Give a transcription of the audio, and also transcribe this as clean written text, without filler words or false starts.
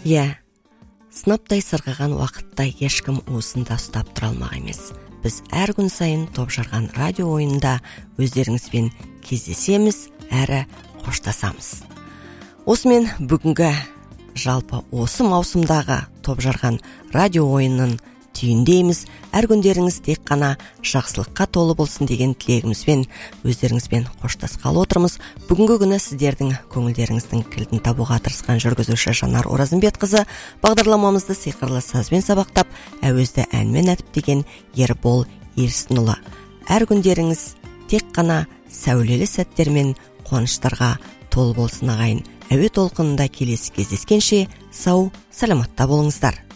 Иә, сынаптай сырғыған уақытта ешкім уысында ұстап тұра алмақ емес. Біз әр күн сайын топ жарған радио ойынында өздеріңізбен кездесеміз, әрі қоштасамыз. Осымен бүгінгі жалпы осы маусымдағы топ жарған радио ойынын түйіндейміз. Әр күндеріңіз тек қана жақсылыққа толы болсын деген тілегімізбен өздеріңізбен қоштасқалы отырмыз. Бүгінгі күні сіздердің көңілдеріңіздің кілтін табуға тырысқан жүргізуші Жанар Оразымбетқызы, бағдарламамызды сиқырлы сазбен сабақтап, әуезді әнмен әдіптеген Ербол Ерсінұлы. Әр күндеріңіз тек қана сәулелі сәттермен қуаныштарға толы болсын ағайын. Әуе толқынында келесі кездескенше сау, саламатта болыңыздар.